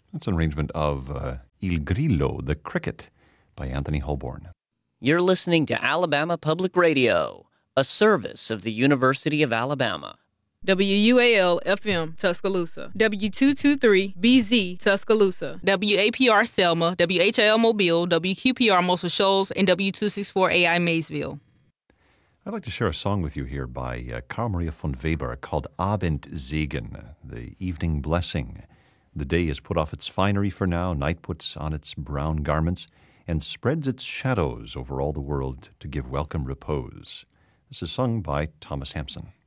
That's an arrangement of Il Grillo, the Cricket, by Anthony Holborn. You're listening to Alabama Public Radio, a service of the University of Alabama. WUAL-FM, Tuscaloosa. W223-BZ, Tuscaloosa. WAPR Selma, WHIL Mobile, WQPR Muscle Shoals, and W264AI Maysville. I'd like to share a song with you here by Carl Maria von Weber called Abendsegen, the evening blessing. The day has put off its finery for now, night puts on its brown garments, and spreads its shadows over all the world to give welcome repose. This is sung by Thomas Hampson.